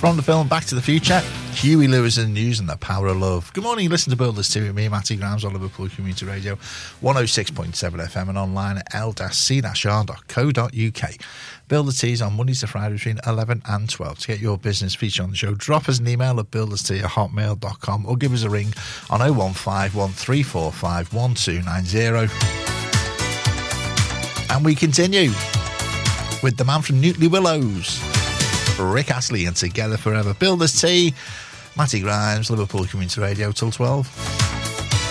From the film Back to the Future, Huey Lewis in the news and the power of love. Good morning, listen to Builders 2 with me, Matty Grimes, on Liverpool Community Radio, 106.7 FM and online at l-c-r.co.uk. Builders Teas on Mondays to Friday between 11 and 12. To get your business featured on the show, drop us an email at builderstea@hotmail.com or give us a ring on 015 1345 1290. And we continue with the man from Newtley Willows, Rick Astley, and Together Forever. Builders Tea, Matty Grimes, Liverpool Community Radio till 12.